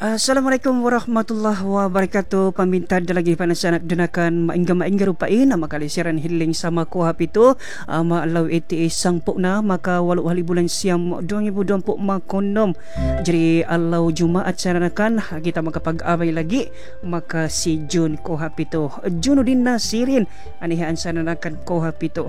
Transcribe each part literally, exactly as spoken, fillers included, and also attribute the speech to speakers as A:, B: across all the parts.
A: Assalamualaikum warahmatullahi wabarakatuh. Paminta ada lagi panasanak denakan maingga maingga rupain nama kali siaran hiling sama kuhap itu ama lau eti sangpukna maka walau hali bulan siam dua ribu dua puluh makonom. Jadi alau Jumaat saranakan kita maka pag-abay lagi maka si Jun kuhap itu Junudin Nasirin anihan saranakan kuhap itu.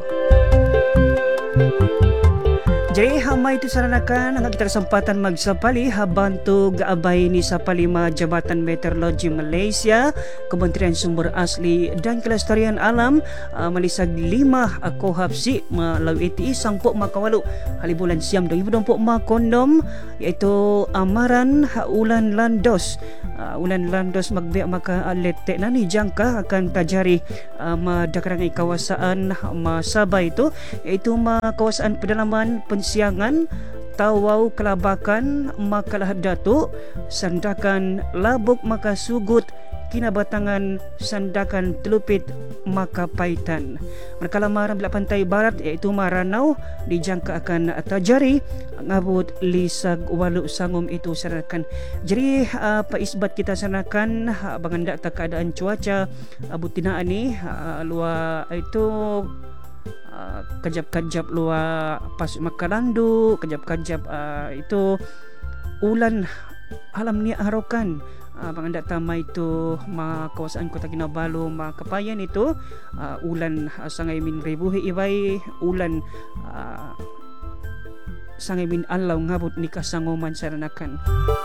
A: Jadi hama itu saranakan ang kita kesempatan magsapali habantu gaabay ni sa palima Jabatan Meteorologi Malaysia, Kementerian Sumber Asli dan Kelestarian Alam uh, malisag lima ako hapsi melalui iti sangpo makawalu halibulan siam dua ribu dua puluh makondom yaitu amaran ulan landos. Uh, ulan landos magbiak maka alete na ni jangka akan tajari uh, madakarang kawasan masabay itu yaitu ma kawasan pedalaman pensiangan Tawau Kelabakan makalah Datuk Sandakan Labuk maka Sugut Kinabatangan Sandakan Telupit maka Paitan. Manakala marang bila pantai barat iaitu Maranau dijangka akan tajari ngabut lisag walu sangum itu saranakan. Jadi uh, paisbat kita saranakan uh, banganda ta keadaan cuaca uh, butinaan ni uh, luar itu uh, kajap-kajap luar pas makalandu kajap-kajap uh, itu ulan alam ni harokan. Uh, banganda tama itu ma kawasan Kota Kinabalu ma Kapayan itu uh, ulan uh, sangay min ribuhi ibay ulan uh, sangay min alaw ngabot ni kasanguman saranakan.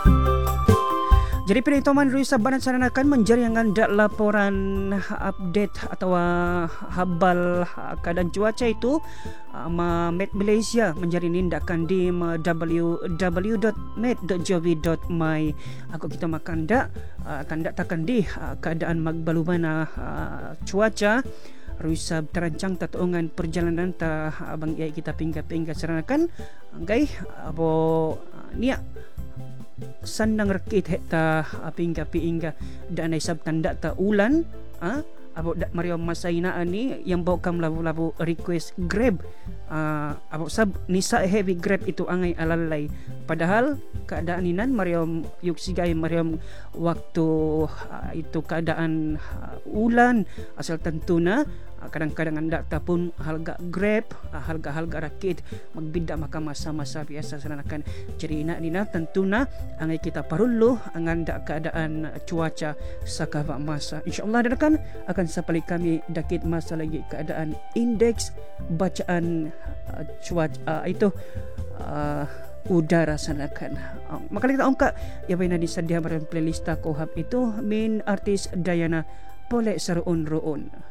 A: Jadi pinitoman rin sa banat saranakan menjadi yang anda laporan update atau uh, habal uh, keadaan cuaca itu uh, ma Met Malaysia menjadi nindakan di uh, w w w dot met dot gov dot my. Aku kita makan dak uh, akan dak takkan di uh, keadaan magbalumana uh, cuaca rusab terancang tatuangan perjalanan ta abang uh, kita pingga-pingga saranakan anggai abo uh, niya sandang rakit heta apingga piingga dan ay sabtanda ta ulan ah abo dak Mario Masayna ani yang bawa kam labu-labu request grab uh, abo sab nisa heavy grab itu angay alalay padahal keadaan inan Mario yuksigay Mario waktu uh, itu keadaan uh, ulan asal tentuna uh, kadang-kadang anda tapun harga grab uh, harga-harga rakit magbida maka masa-masa biasa saranakan. Jadi ina nina tentuna angay kita parullo ang anda keadaan cuaca sakava masa insyaallah dadakan akan sapalik kami dakit masa lagi keadaan indeks bacaan uh, cuaca uh, itu uh, udara sanakan. Uh, maka kita ongka ya bayna disadia barang playlist ko hab itu min artis Diana Pole Saruon Roon.